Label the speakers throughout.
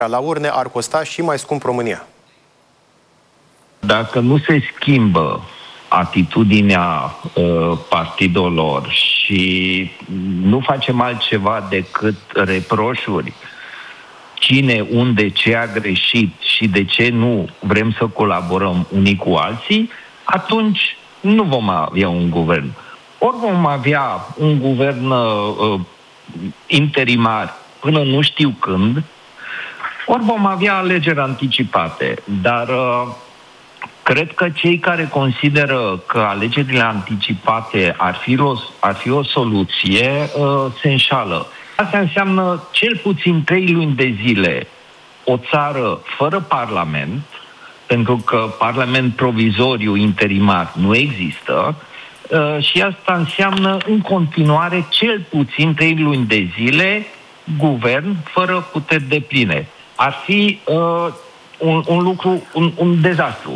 Speaker 1: la urne ar costa și mai scump România.
Speaker 2: Dacă nu se schimbă atitudinea partidelor și nu facem altceva decât reproșuri, cine, unde, ce a greșit și de ce nu vrem să colaborăm unii cu alții, atunci nu vom avea un guvern. Ori vom avea un guvern interimar până nu știu când, ori vom avea alegeri anticipate. Dar cred că cei care consideră că alegerile anticipate ar fi o soluție se înșală. Asta înseamnă cel puțin 3 luni de zile o țară fără parlament, pentru că parlament provizoriu interimar nu există, și asta înseamnă în continuare cel puțin 3 luni de zile guvern fără puteri depline. Ar fi un lucru, un dezastru.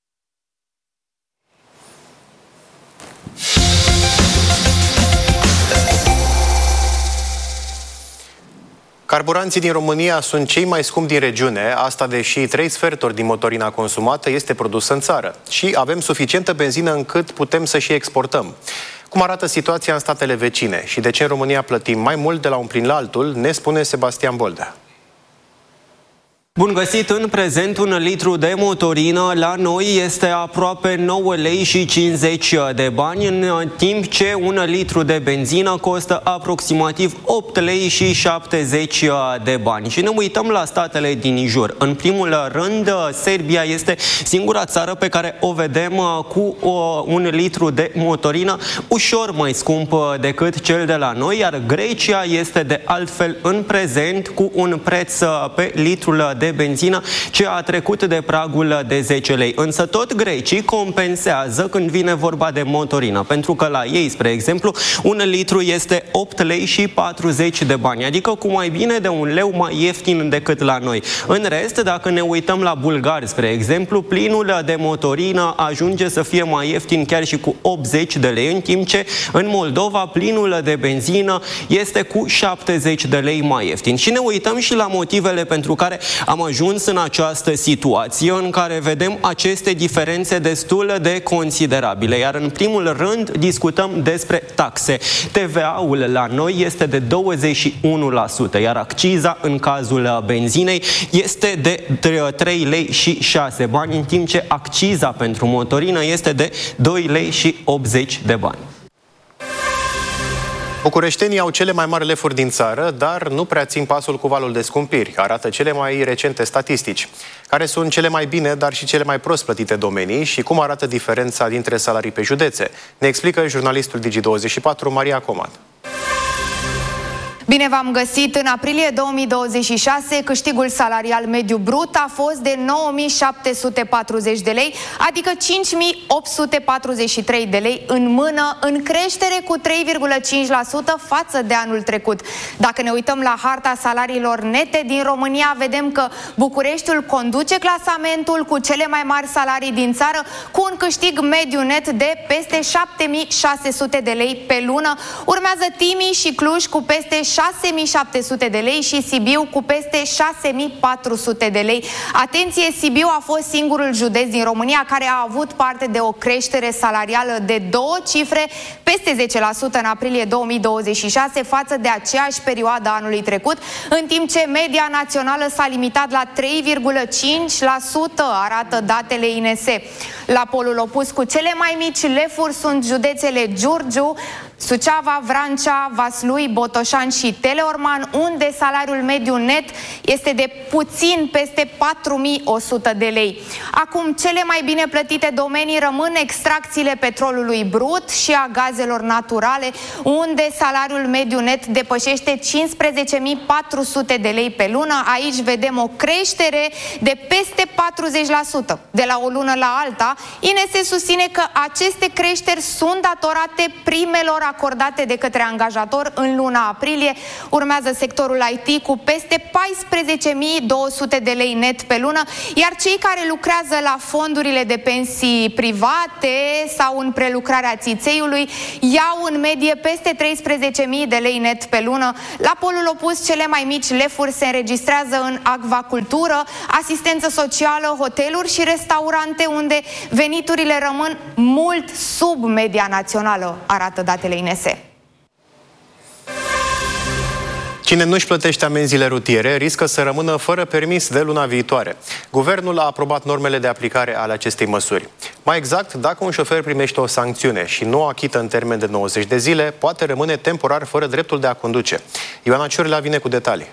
Speaker 1: Carburanții din România sunt cei mai scumpi din regiune, asta deși 3 sferturi din motorina consumată este produsă în țară. Și avem suficientă benzină încât putem să și exportăm. Cum arată situația în statele vecine și de ce în România plătim mai mult de la un plin la altul, ne spune Sebastian Boldea.
Speaker 3: Bun găsit! În prezent, un litru de motorină la noi este aproape 9 lei și 50 de bani, în timp ce un litru de benzină costă aproximativ 8 lei și 70 de bani. Și ne uităm la statele din jur. În primul rând, Serbia este singura țară pe care o vedem cu un litru de motorină ușor mai scump decât cel de la noi, iar Grecia este de altfel în prezent cu un preț pe litrul de benzină ce a trecut de pragul de 10 lei. Însă tot grecii compensează când vine vorba de motorină, pentru că la ei, spre exemplu, un litru este 8 lei și 40 de bani, adică cu mai bine de 1 leu mai ieftin decât la noi. În rest, dacă ne uităm la bulgari, spre exemplu, plinul de motorină ajunge să fie mai ieftin chiar și cu 80 de lei, în timp ce în Moldova plinul de benzină este cu 70 de lei mai ieftin. Și ne uităm și la motivele pentru care am ajuns în această situație în care vedem aceste diferențe destul de considerabile. Iar în primul rând discutăm despre taxe. TVA-ul la noi este de 21%, iar acciza în cazul benzinei este de 3 lei și 6 bani, în timp ce acciza pentru motorină este de 2 lei și 80 de bani.
Speaker 1: Bucureștenii au cele mai mari lefuri din țară, dar nu prea țin pasul cu valul de scumpiri, arată cele mai recente statistici. Care sunt cele mai bine, dar și cele mai prost plătite domenii și cum arată diferența dintre salarii pe județe? Ne explică jurnalistul Digi24, Maria Coman.
Speaker 4: Bine v-am găsit! În aprilie 2026, câștigul salarial mediu brut a fost de 9.740 de lei, adică 5.843 de lei în mână, în creștere cu 3,5% față de anul trecut. Dacă ne uităm la harta salariilor nete din România, vedem că Bucureștiul conduce clasamentul cu cele mai mari salarii din țară, cu un câștig mediu net de peste 7.600 de lei pe lună. Urmează Timiș și Cluj cu peste 6.700 de lei și Sibiu cu peste 6.400 de lei. Atenție, Sibiu a fost singurul județ din România care a avut parte de o creștere salarială de 2 cifre, peste 10% în aprilie 2026 față de aceeași perioadă anului trecut, în timp ce media națională s-a limitat la 3,5%, arată datele INS. La polul opus, cu cele mai mici lefuri sunt județele Giurgiu, Suceava, Vrancea, Vaslui, Botoșani și Teleorman, unde salariul mediu net este de puțin peste 4.100 de lei. Acum, cele mai bine plătite domenii rămân extracțiile petrolului brut și a gazelor naturale, unde salariul mediu net depășește 15.400 de lei pe lună. Aici vedem o creștere de peste 40%. De la o lună la alta, INS susține că aceste creșteri sunt datorate primelor acordate de către angajator în luna aprilie. Urmează sectorul IT cu peste 14.200 de lei net pe lună, iar cei care lucrează la fondurile de pensii private sau în prelucrarea țițeiului iau în medie peste 13.000 de lei net pe lună. La polul opus, cele mai mici lefuri se înregistrează în acvacultură, asistență socială, hoteluri și restaurante, unde veniturile rămân mult sub media națională, arată datele INS.
Speaker 1: Cine nu-și plătește amenziile rutiere riscă să rămână fără permis de luna viitoare. Guvernul a aprobat normele de aplicare ale acestei măsuri. Mai exact, dacă un șofer primește o sancțiune și nu o achită în termen de 90 de zile, poate rămâne temporar fără dreptul de a conduce. Ioana Ciurlea vine cu detalii.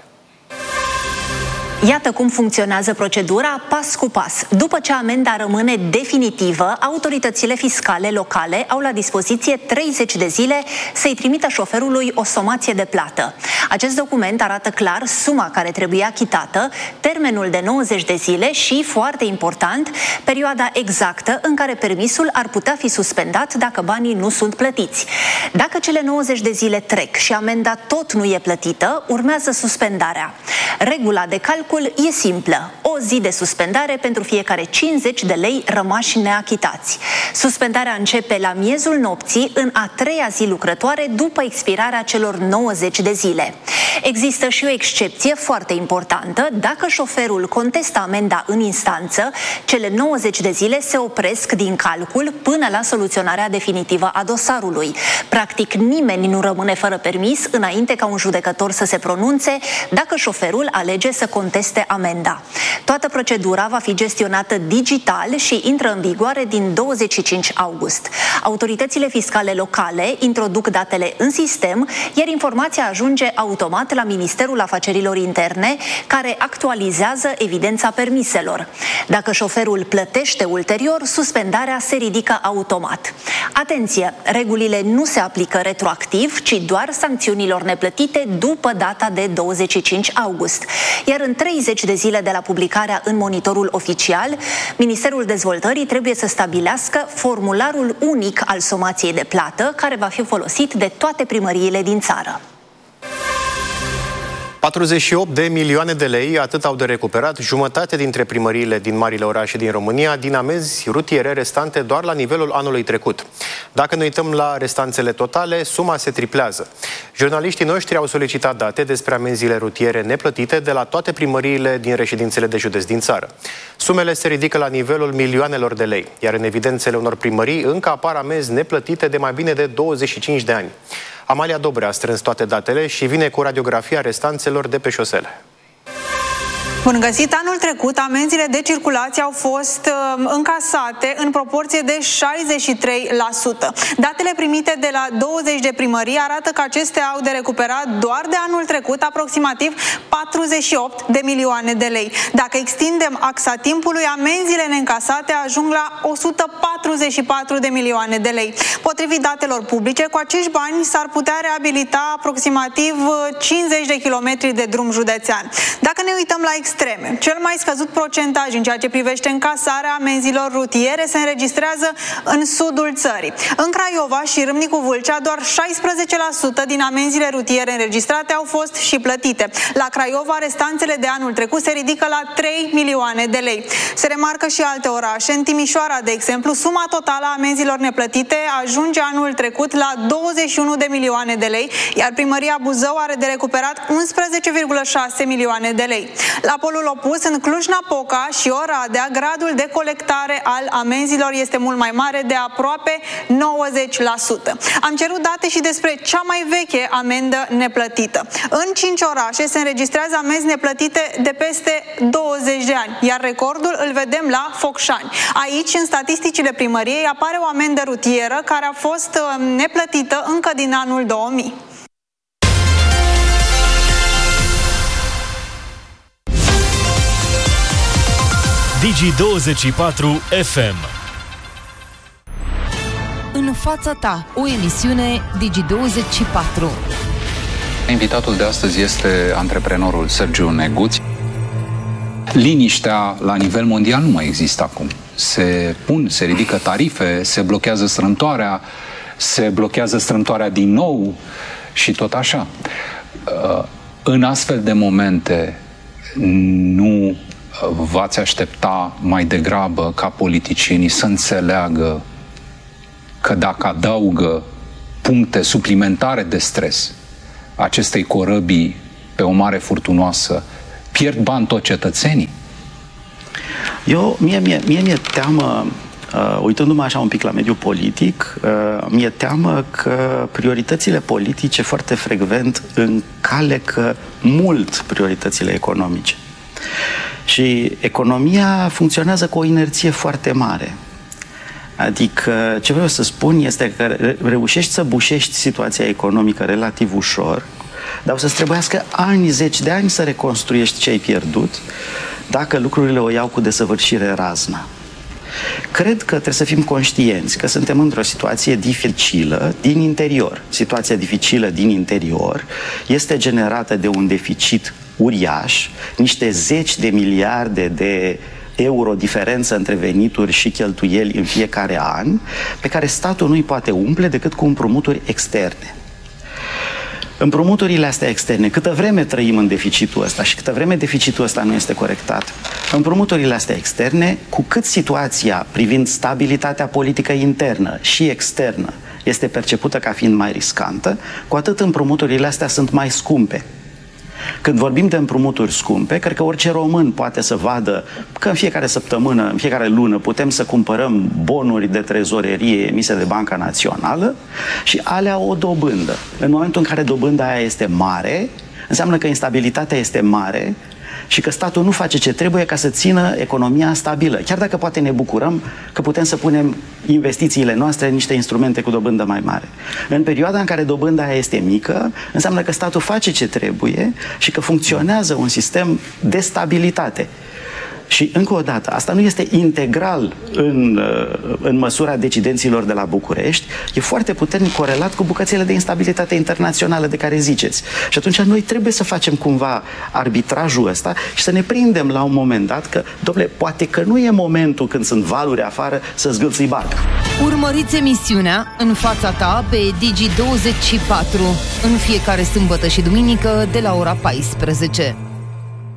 Speaker 5: Iată cum funcționează procedura pas cu pas. După ce amenda rămâne definitivă, autoritățile fiscale locale au la dispoziție 30 de zile să-i trimită șoferului o somație de plată. Acest document arată clar suma care trebuie achitată, termenul de 90 de zile și, foarte important, perioada exactă în care permisul ar putea fi suspendat dacă banii nu sunt plătiți. Dacă cele 90 de zile trec și amenda tot nu e plătită, urmează suspendarea. Regula de calcul e simplă. O zi de suspendare pentru fiecare 50 de lei rămași neachitați. Suspendarea începe la miezul nopții, în a treia zi lucrătoare după expirarea celor 90 de zile. Există și o excepție foarte importantă. Dacă șoferul contestă amenda în instanță, cele 90 de zile se opresc din calcul până la soluționarea definitivă a dosarului. Practic, nimeni nu rămâne fără permis înainte ca un judecător să se pronunțe dacă șoferul alege să conteste amenda. Toată procedura va fi gestionată digital și intră în vigoare din 25 august. Autoritățile fiscale locale introduc datele în sistem, iar informația ajunge automat la Ministerul Afacerilor Interne, care actualizează evidența permiselor. Dacă șoferul plătește ulterior, suspendarea se ridică automat. Atenție! Regulile nu se aplică retroactiv, ci doar sancțiunilor neplătite după data de 25 august. Iar în 30 de zile de la publicarea în Monitorul Oficial, Ministerul Dezvoltării trebuie să stabilească formularul unic al somației de plată, care va fi folosit de toate primăriile din țară.
Speaker 1: 48 de milioane de lei, atât au de recuperat jumătate dintre primăriile din marile orașe din România din amenzi rutiere restante doar la nivelul anului trecut. Dacă ne uităm la restanțele totale, suma se triplează. Jurnaliștii noștri au solicitat date despre amenziile rutiere neplătite de la toate primăriile din reședințele de județ din țară. Sumele se ridică la nivelul milioanelor de lei, iar în evidențele unor primării încă apar amenzi neplătite de mai bine de 25 de ani. Amalia Dobre a strâns toate datele și vine cu radiografia restanțelor de pe șosele.
Speaker 6: Bun găsit! Anul trecut, amenziile de circulație au fost încasate în proporție de 63%. Datele primite de la 20 de primării arată că acestea au de recuperat doar de anul trecut aproximativ 48 de milioane de lei. Dacă extindem axa timpului, amenziile neîncasate ajung la 144 de milioane de lei. Potrivit datelor publice, cu acești bani s-ar putea reabilita aproximativ 50 de kilometri de drum județean. Dacă ne uităm la extreme, cel mai scăzut procentaj în ceea ce privește încasarea amenzilor rutiere se înregistrează în sudul țării. În Craiova și Râmnicu Vâlcea, doar 16% din amenziile rutiere înregistrate au fost și plătite. La Craiova, restanțele de anul trecut se ridică la 3 milioane de lei. Se remarcă și alte orașe. În Timișoara, de exemplu, suma totală a amenzilor neplătite ajunge anul trecut la 21 de milioane de lei, iar primăria Buzău are de recuperat 11,6 milioane de lei. La polul opus, în Cluj-Napoca și Oradea, gradul de colectare al amenzilor este mult mai mare, de aproape 90%. Am cerut date și despre cea mai veche amendă neplătită. În 5 orașe se înregistrează amenzi neplătite de peste 20 de ani, iar recordul îl vedem la Focșani. Aici, în statisticile primăriei, apare o amendă rutieră care a fost neplătită încă din anul 2000.
Speaker 7: Digi24 FM.
Speaker 8: În fața ta, o emisiune Digi24.
Speaker 9: Invitatul de astăzi este antreprenorul Sergiu Neguț. Liniștea la nivel mondial nu mai există acum. Se ridică tarife, se blochează strâmtoarea, se blochează strâmtoarea din nou și tot așa. În astfel de momente nu v-ați aștepta mai degrabă ca politicienii să înțeleagă că dacă adaugă puncte suplimentare de stres acestei corăbii pe o mare furtunoasă, pierd bani tot cetățenii?
Speaker 7: Mie mi-e teamă, uitându-mă așa un pic la mediul politic, mi-e teamă că prioritățile politice foarte frecvent încalecă mult prioritățile economice. Și economia funcționează cu o inerție foarte mare. Adică, ce vreau să spun este că reușești să bușești situația economică relativ ușor, dar o să-ți trebuiască ani, zeci de ani să reconstruiești ce ai pierdut, dacă lucrurile o iau cu desăvârșire razna. Cred că trebuie să fim conștienți că suntem într-o situație dificilă din interior. Situația dificilă din interior este generată de un deficit uriaș, niște zeci de miliarde de euro diferență între venituri și cheltuieli în fiecare an, pe care statul nu îi poate umple decât cu împrumuturi externe. Împrumuturile astea externe, câtă vreme trăim în deficitul ăsta și câtă vreme deficitul ăsta nu este corectat, împrumuturile astea externe, cu cât situația privind stabilitatea politică internă și externă este percepută ca fiind mai riscantă, cu atât împrumuturile astea sunt mai scumpe. Când vorbim de împrumuturi scumpe, cred că orice român poate să vadă că în fiecare săptămână, în fiecare lună, putem să cumpărăm bonuri de trezorerie emise de Banca Națională și alea o dobândă. În momentul în care dobânda aia este mare, înseamnă că instabilitatea este mare și că statul nu face ce trebuie ca să țină economia stabilă. Chiar dacă poate ne bucurăm că putem să punem investițiile noastre în niște instrumente cu dobândă mai mare. În perioada în care dobânda aia este mică, înseamnă că statul face ce trebuie și că funcționează un sistem de stabilitate. Și, încă o dată, asta nu este integral în măsura decidenților de la București, e foarte puternic corelat cu bucățele de instabilitate internațională de care ziceți. Și atunci noi trebuie să facem cumva arbitrajul ăsta și să ne prindem la un moment dat că, dom'le, poate că nu e momentul când sunt valuri afară să zgâlții barca.
Speaker 8: Urmăriți emisiunea În fața ta pe Digi24 în fiecare sâmbătă și duminică de la ora 14.